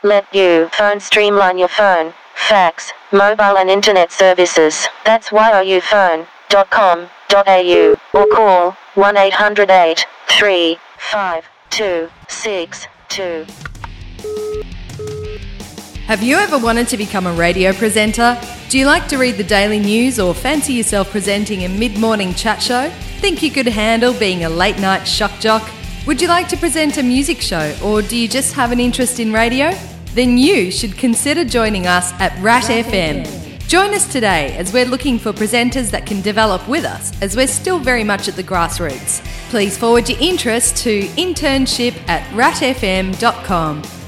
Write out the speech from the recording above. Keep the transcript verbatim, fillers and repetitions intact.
let you phone streamline your phone, fax, mobile and internet services. That's y o u phone dot com dot a u or call one eight hundred eight three five two six two. Have you ever wanted to become a radio presenter? Do you like to read the daily news or fancy yourself presenting a mid-morning chat show? Think you could handle being a late-night shock jock? Would you like to present a music show, or do you just have an interest in radio? Then you should consider joining us at Rat F M. Join us today as we're looking for presenters that can develop with us, as we're still very much at the grassroots. Please forward your interest to internship at rat f m dot com.